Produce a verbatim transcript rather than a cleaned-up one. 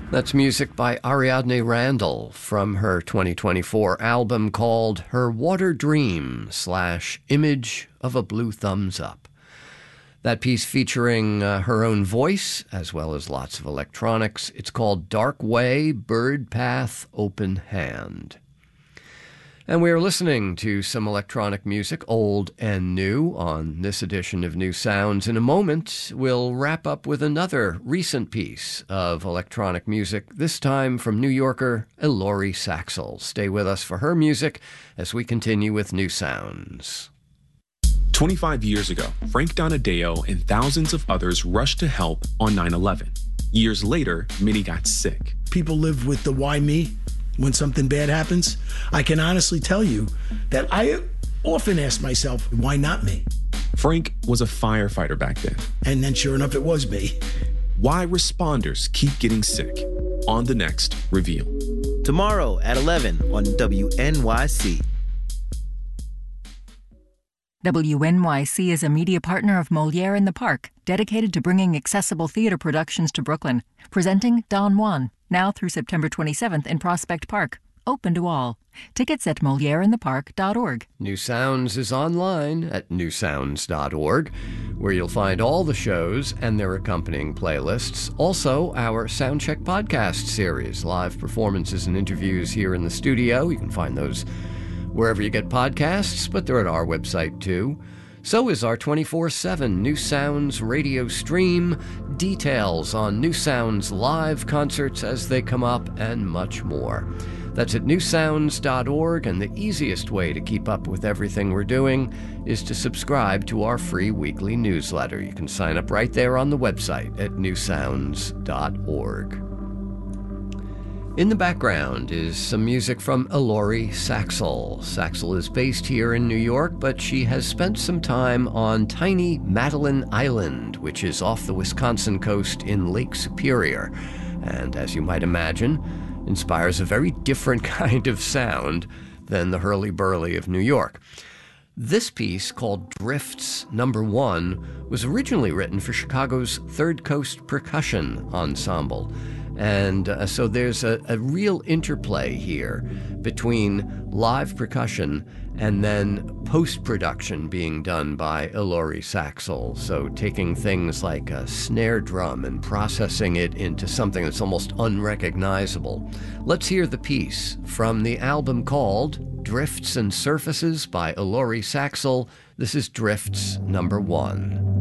That's music by Ariadne Randall from her twenty twenty-four album called Her Water Dream slash Image of a Blue Thumbs Up. That piece featuring uh, her own voice as well as lots of electronics. It's called Dark Way, Bird Path, Open Hand. And we are listening to some electronic music, old and new, on this edition of New Sounds. In a moment, we'll wrap up with another recent piece of electronic music, this time from New Yorker Ilori Saxel. Stay with us for her music as we continue with New Sounds. twenty-five years ago, Frank Donadeo and thousands of others rushed to help on nine eleven. Years later, many got sick. People live with the why me when something bad happens. I can honestly tell you that I often ask myself, why not me? Frank was a firefighter back then. And then sure enough, it was me. Why responders keep getting sick on the next Reveal. Tomorrow at eleven on W N Y C. W N Y C is a media partner of Molière in the Park, dedicated to bringing accessible theater productions to Brooklyn. Presenting Don Juan, now through September twenty-seventh in Prospect Park. Open to all. Tickets at moliere in the park dot org. New Sounds is online at new sounds dot org, where you'll find all the shows and their accompanying playlists. Also, our Soundcheck podcast series, live performances and interviews here in the studio. You can find those wherever you get podcasts, but they're at our website too. So is our twenty-four seven New Sounds radio stream, details on New Sounds live concerts as they come up, and much more. That's at new sounds dot org, and the easiest way to keep up with everything we're doing is to subscribe to our free weekly newsletter. You can sign up right there on the website at new sounds dot org. In the background is some music from Ilori Saxel. Saxel is based here in New York, but she has spent some time on tiny Madeline Island, which is off the Wisconsin coast in Lake Superior, and as you might imagine, inspires a very different kind of sound than the hurly-burly of New York. This piece, called Drifts Number One, was originally written for Chicago's Third Coast Percussion Ensemble. And uh, so there's a, a real interplay here between live percussion and then post-production being done by Ilori Saxel. So taking things like a snare drum and processing it into something that's almost unrecognizable. Let's hear the piece from the album called Drifts and Surfaces by Ilori Saxel. This is Drifts Number One.